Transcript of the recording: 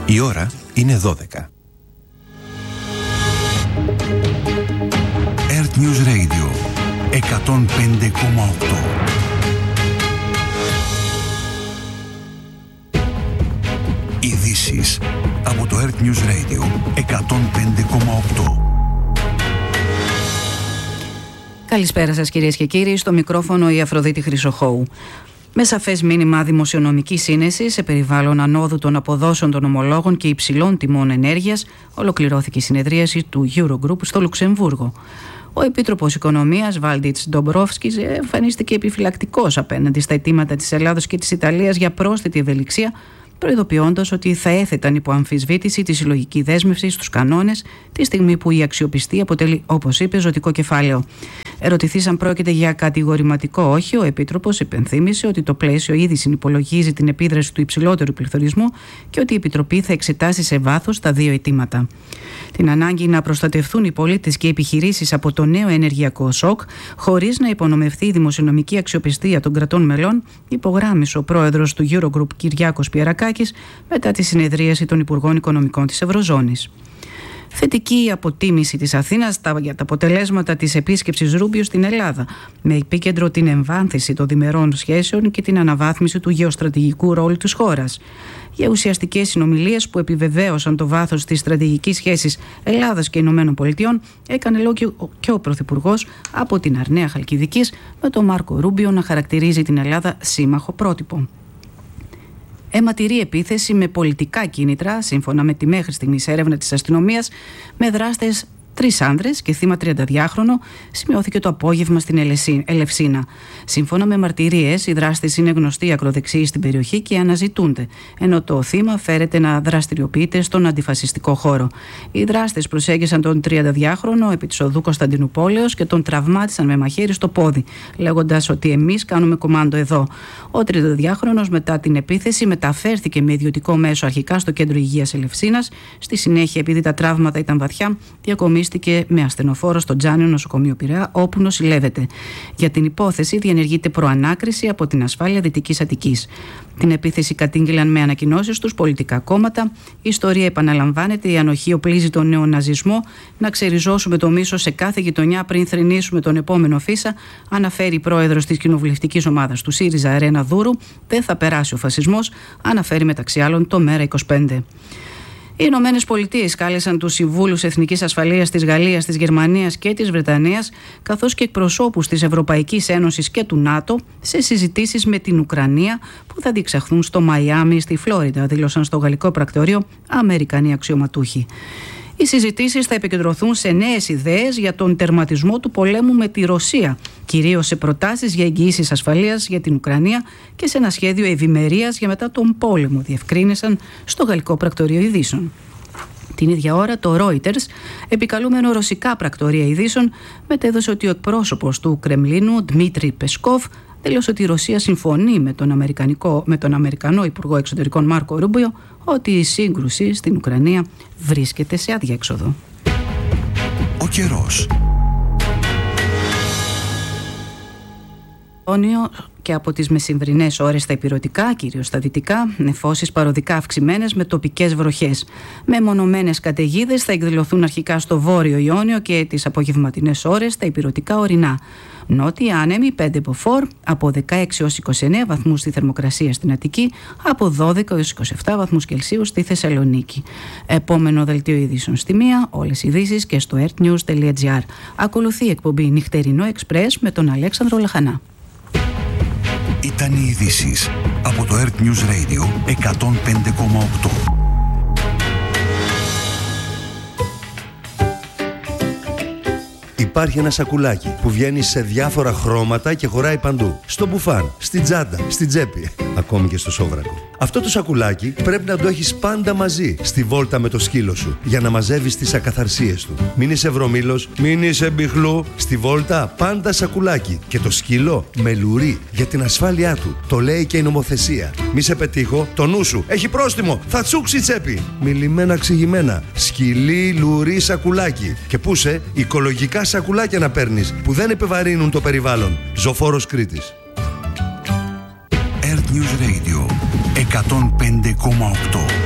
Η ώρα είναι 12. Earth News Radio 105,8. Ειδήσεις από το Earth News Radio 105,8. Καλησπέρα σας κυρίες και κύριοι, στο μικρόφωνο η Αφροδίτη Χρυσοχώου. Με σαφές μήνυμα δημοσιονομικής σύνεσης σε περιβάλλον ανόδου των αποδόσεων των ομολόγων και υψηλών τιμών ενέργειας, ολοκληρώθηκε η συνεδρίαση του Eurogroup στο Λουξεμβούργο. Ο Επίτροπος Οικονομίας Βάλντιτς Ντομπρόφσκης εμφανίστηκε επιφυλακτικός απέναντι στα αιτήματα της Ελλάδος και της Ιταλίας για πρόσθετη ευελιξία, προειδοποιώντας ότι θα έθεταν υπό αμφισβήτηση τη συλλογική δέσμευση στους κανόνες τη στιγμή που η αξιοπιστία αποτελεί, όπως είπε, ζωτικό κεφάλαιο. Ερωτηθείς αν πρόκειται για κατηγορηματικό όχι, ο Επίτροπος υπενθύμησε ότι το πλαίσιο ήδη συνυπολογίζει την επίδραση του υψηλότερου πληθωρισμού και ότι η Επιτροπή θα εξετάσει σε βάθος τα δύο αιτήματα. Την ανάγκη να προστατευτούν οι πολίτες και οι επιχειρήσεις από το νέο ενεργειακό σοκ, χωρίς να υπονομευθεί η δημοσιονομική αξιοπιστία των κρατών μελών, υπογράμμισε ο πρόεδρος του Eurogroup Κυριάκος Πιερακάκης μετά τη συνεδρίαση των Υπουργών Οικονομικών της Ευρωζώνης. Θετική η αποτίμηση της Αθήνας για τα αποτελέσματα της επίσκεψης Ρούμπιο στην Ελλάδα, με επίκεντρο την εμβάνθηση των διμερών σχέσεων και την αναβάθμιση του γεωστρατηγικού ρόλου της χώρας. Για ουσιαστικές συνομιλίες που επιβεβαίωσαν το βάθος της στρατηγικής σχέσης Ελλάδας και Ηνωμένων Πολιτειών, έκανε λόγο και ο Πρωθυπουργός από την Αρναία Χαλκιδικής, με τον Μάρκο Ρούμπιο να χαρακτηρίζει την Ελλάδα σύμμαχο πρότυπο. Αιματηρή επίθεση με πολιτικά κίνητρα, σύμφωνα με τη μέχρι στιγμής έρευνα της αστυνομίας, με δράστες 3 άνδρες και θύμα 32χρονο, σημειώθηκε το απόγευμα στην Ελευσίνα. Σύμφωνα με μαρτυρίες, οι δράστες είναι γνωστοί ακροδεξιοί στην περιοχή και αναζητούνται, ενώ το θύμα φέρεται να δραστηριοποιείται στον αντιφασιστικό χώρο. Οι δράστες προσέγγισαν τον 32χρονο επί της οδού Κωνσταντινουπόλεως και τον τραυμάτισαν με μαχαίρι στο πόδι, λέγοντας ότι εμείς κάνουμε κομμάντο εδώ. Ο 32χρονος μετά την επίθεση μεταφέρθηκε με ιδιωτικό μέσο αρχικά στο κέντρο υγείας Ελευσίνας. Στη συνέχεια, επειδή τα τραύματα ήταν βαθιά, διακομίστηκε με ασθενοφόρο στο Τζάνιο Νοσοκομείο Πειραιά, όπου νοσηλεύεται. Για την υπόθεση διενεργείται προανάκριση από την Ασφάλεια Δυτικής Αττικής. Την επίθεση κατήγγειλαν με ανακοινώσεις τους πολιτικά κόμματα. Η ιστορία επαναλαμβάνεται, η ανοχή οπλίζει τον νεοναζισμό. Να ξεριζώσουμε το μίσος σε κάθε γειτονιά πριν θρηνήσουμε τον επόμενο φύσα, αναφέρει η πρόεδρος της κοινοβουλευτικής ομάδας του ΣΥΡΙΖΑ, Ρένα Δούρου. Δεν θα περάσει ο φασισμός, αναφέρει μεταξύ άλλων το Μέρα25. Οι Ηνωμένες Πολιτείες κάλεσαν τους συμβούλους εθνικής ασφαλείας της Γαλλίας, της Γερμανίας και της Βρετανίας, καθώς και εκπροσώπους της Ευρωπαϊκής Ένωσης και του ΝΑΤΟ, σε συζητήσεις με την Ουκρανία που θα διεξαχθούν στο Μαϊάμι, στη Φλόριντα, δήλωσαν στο γαλλικό πρακτορείο Αμερικανοί αξιωματούχοι. Οι συζητήσεις θα επικεντρωθούν σε νέες ιδέες για τον τερματισμό του πολέμου με τη Ρωσία, κυρίως σε προτάσεις για εγγυήσεις ασφαλείας για την Ουκρανία και σε ένα σχέδιο ευημερίας για μετά τον πόλεμο, διευκρίνησαν στο γαλλικό πρακτορείο ειδήσεων. Την ίδια ώρα το Reuters, επικαλούμενο ρωσικά πρακτορεία ειδήσεων, μετέδωσε ότι ο εκπρόσωπος του Κρεμλίνου, Ντμίτρι Πεσκόφ, δήλωσε ότι η Ρωσία συμφωνεί με τον Αμερικανό Υπουργό Εξωτερικών Μάρκο Ρούμπιο ότι η σύγκρουση στην Ουκρανία βρίσκεται σε αδιέξοδο. Ο καιρός. Και από τις μεσημβρινές ώρες στα ηπειρωτικά, κυρίως στα δυτικά, νεφώσεις παροδικά αυξημένες με τοπικές βροχές. Μεμονωμένες καταιγίδες θα εκδηλωθούν αρχικά στο βόρειο Ιόνιο και τις απογευματινές ώρες στα ηπειρωτικά ορεινά. Νότια άνεμοι 5 μποφόρ, από 16 έως 29 βαθμούς στη θερμοκρασία στην Αττική, από 12 έως 27 βαθμούς Κελσίου στη Θεσσαλονίκη. Επόμενο δελτίο ειδήσεων στη μία, όλες οι ειδήσεις και στο earthnews.gr. Ακολουθεί η εκπομπή Νυχτερινό Εξπρές με τον Αλέξανδρο Λαχανά. Ήταν οι ειδήσεις από το Earth News Radio 105,8. Υπάρχει ένα σακουλάκι που βγαίνει σε διάφορα χρώματα και χωράει παντού. Στο μπουφάν, στην τσάντα, στην τσέπη, ακόμη και στο σόβρακο. Αυτό το σακουλάκι πρέπει να το έχεις πάντα μαζί στη βόλτα με το σκύλο σου, για να μαζεύεις τις ακαθαρσίες του. Μην είσαι βρωμήλος, μην είσαι μπιχλού. Στη βόλτα πάντα σακουλάκι. Και το σκύλο με λουρί για την ασφάλειά του. Το λέει και η νομοθεσία. Μη σε πετύχω, το νου σου έχει πρόστιμο. Θα τσούξει η τσέπη. Μιλημένα ξηγημένα. Σκυλί, λουρί, σακουλάκι. Και πούσε οικολογικά σακουλάκια να παίρνεις που δεν επιβαρύνουν το περιβάλλον. Ζωφόρος Κρήτης. Earth News Radio 105,8.